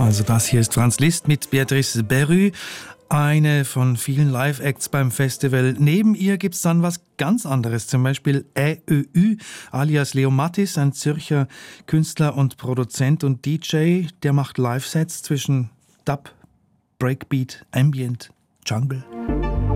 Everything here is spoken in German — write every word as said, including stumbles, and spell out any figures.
Also das hier ist Franz Liszt mit Béatrice Berru, eine von vielen Live-Acts beim Festival. Neben ihr gibt es dann was ganz anderes, zum Beispiel Ä Ö Ü alias Leo Mattis, ein Zürcher Künstler und Produzent und D J, der macht Live-Sets zwischen Dub, Breakbeat, Ambient, Jungle.